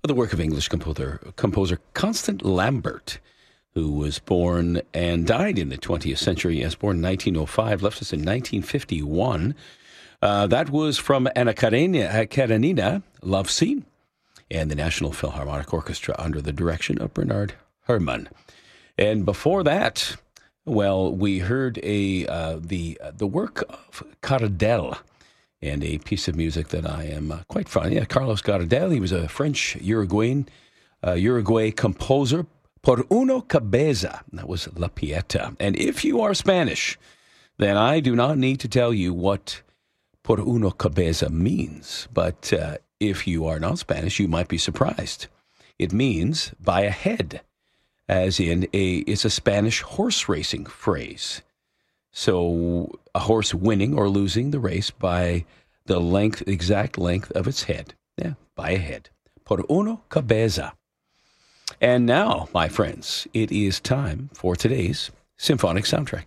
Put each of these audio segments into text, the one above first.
the work of English composer Constant Lambert, who was born and died in the 20th century. He was born in 1905, left us in 1951. That was from Anna Karenina Love Scene and the National Philharmonic Orchestra under the direction of Bernard Herrmann. And before that, well, we heard the work of Gardel and a piece of music that I am quite fond of. Yeah, Carlos Gardel. He was a French Uruguay composer. Por uno cabeza. That was La Pieta. And if you are Spanish, then I do not need to tell you what por uno cabeza means. But if you are not Spanish, you might be surprised. It means by a head, as in it's a Spanish horse racing phrase. So a horse winning or losing the race by the exact length of its head. Yeah, by a head. Por uno cabeza. And now, my friends, it is time for today's symphonic soundtrack.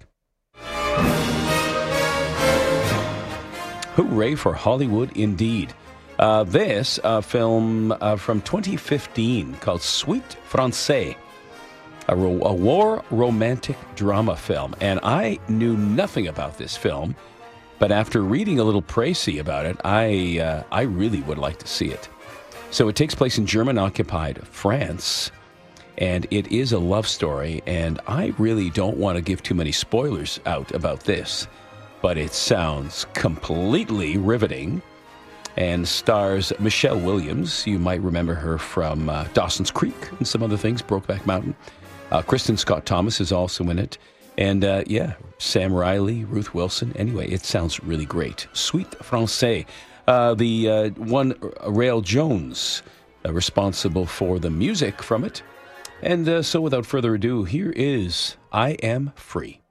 Hooray for Hollywood, indeed. This film from 2015 called Suite Francais. A war romantic drama film. And I knew nothing about this film, but after reading a little précis about it, I really would like to see it. So it takes place in German-occupied France, and it is a love story, and I really don't want to give too many spoilers out about this, but it sounds completely riveting and stars Michelle Williams. You might remember her from Dawson's Creek and some other things, Brokeback Mountain. Kristen Scott Thomas is also in it. And, Sam Riley, Ruth Wilson. Anyway, it sounds really great. Suite Francais. The one, Rael Jones, responsible for the music from it. And so without further ado, here is I Am Free.